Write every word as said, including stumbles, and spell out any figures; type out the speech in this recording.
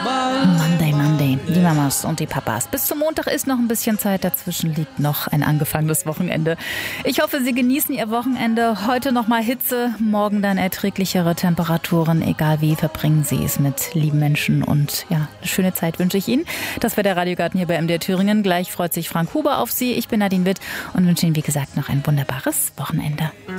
Monday, Monday, die Mamas und die Papas. Bis zum Montag ist noch ein bisschen Zeit, dazwischen liegt noch ein angefangenes Wochenende. Ich hoffe, Sie genießen Ihr Wochenende. Heute noch mal Hitze, morgen dann erträglichere Temperaturen. Egal wie, verbringen Sie es mit lieben Menschen. Und ja, eine schöne Zeit wünsche ich Ihnen. Das war der Radiogarten hier bei M D R Thüringen. Gleich freut sich Frank Huber auf Sie. Ich bin Nadine Witt und wünsche Ihnen, wie gesagt, noch ein wunderbares Wochenende.